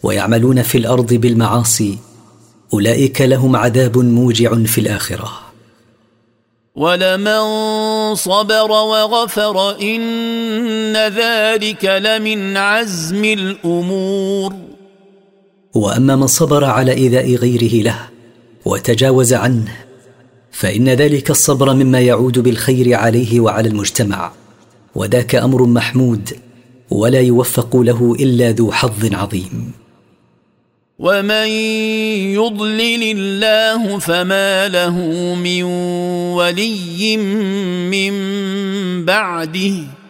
ويعملون في الأرض بالمعاصي أولئك لهم عذاب موجع في الآخرة. ولمن صبر وغفر إن ذلك لمن عزم الأمور. وأما من صبر على إيذاء غيره له وتجاوز عنه فإن ذلك الصبر مما يعود بالخير عليه وعلى المجتمع، وذاك أمر محمود ولا يوفق له إلا ذو حظ عظيم. ومن يضلل الله فما له من ولي من بعده